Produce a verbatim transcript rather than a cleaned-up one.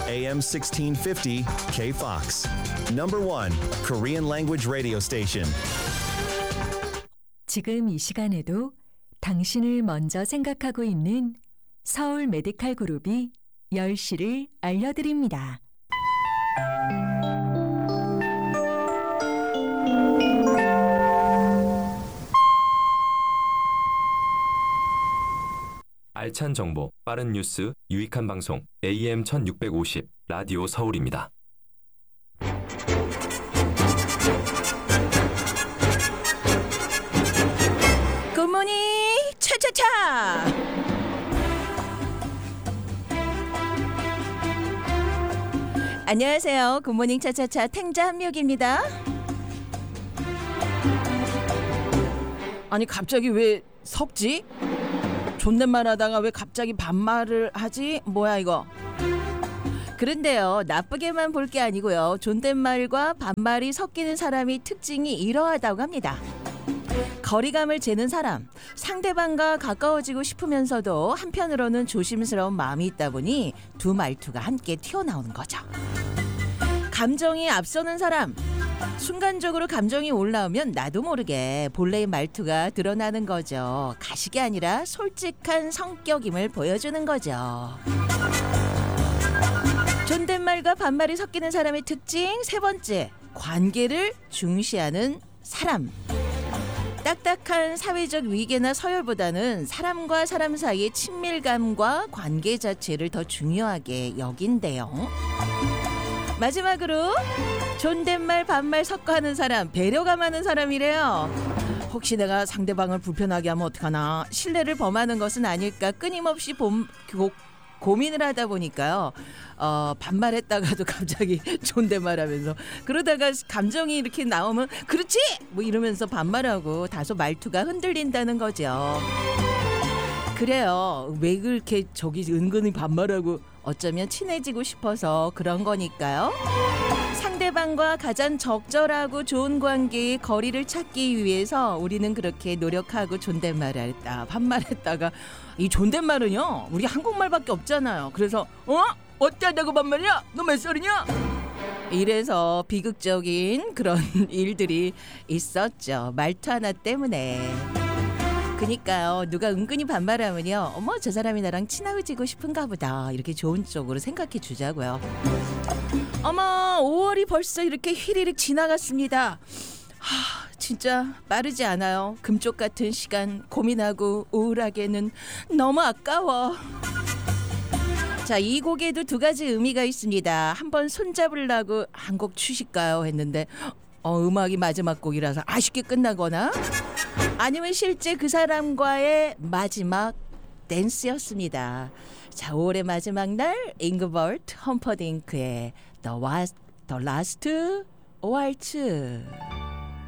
에이엠 십육백오십 K-Fox. Number one Korean language radio station. 지금 이 시간에도 당신을 먼저 생각하고 있는 서울 메디칼 그룹이 열 시를 알려드립니다. 알찬 정보, 빠른 뉴스, 유익한 방송 에이엠 천육백오십 라디오 서울입니다. 굿모닝 차차차. 안녕하세요. 굿모닝 차차차 탱자 한미옥입니다. 아니 갑자기 왜 섭지? 존댓말 하다가 왜 갑자기 반말을 하지? 뭐야 이거? 그런데요, 나쁘게만 볼 게 아니고요. 존댓말과 반말이 섞이는 사람이 특징이 이러하다고 합니다. 거리감을 재는 사람, 상대방과 가까워지고 싶으면서도 한편으로는 조심스러운 마음이 있다 보니 두 말투가 함께 튀어나오는 거죠. 감정이 앞서는 사람, 순간적으로 감정이 올라오면 나도 모르게 본래의 말투가 드러나는 거죠. 가식이 아니라 솔직한 성격임을 보여주는 거죠. 존댓말과 반말이 섞이는 사람의 특징 세 번째, 관계를 중시하는 사람. 딱딱한 사회적 위계나 서열보다는 사람과 사람 사이의 친밀감과 관계 자체를 더 중요하게 여긴대요. 마지막으로 존댓말 반말 섞어 하는 사람, 배려감 하는 사람이래요. 혹시 내가 상대방을 불편하게 하면 어떡하나, 신뢰를 범하는 것은 아닐까 끊임없이 봄, 고, 고민을 하다 보니까요. 어, 반말했다가도 갑자기 존댓말하면서, 그러다가 감정이 이렇게 나오면 그렇지! 뭐 이러면서 반말하고 다소 말투가 흔들린다는 거죠. 그래요. 왜 그렇게 저기 은근히 반말하고, 어쩌면 친해지고 싶어서 그런 거니까요. 상대방과 가장 적절하고 좋은 관계의 거리를 찾기 위해서 우리는 그렇게 노력하고 존댓말을 했다, 반말했다가, 이 존댓말은요 우리 한국말밖에 없잖아요. 그래서 어? 어쩌다고 반말이야? 너 몇 살이냐? 이래서 비극적인 그런 일들이 있었죠. 말투 하나 때문에. 그니까요, 누가 은근히 반말하면요, 어머 저 사람이 나랑 친해지고 싶은가 보다, 이렇게 좋은 쪽으로 생각해 주자고요. 어머 오월이 벌써 이렇게 휘리릭 지나갔습니다. 하, 진짜 빠르지 않아요. 금쪽 같은 시간 고민하고 우울하게는 너무 아까워. 자, 이 곡에도 두 가지 의미가 있습니다. 한번 손잡으려고 한 곡 추실까요 했는데 어, 음악이 마지막 곡이라서 아쉽게 끝나거나, 아니면 실제 그 사람과의 마지막 댄스였습니다. 자, 오월의 마지막 날 잉그버트 험퍼딩크의 The Last, The Last Waltz.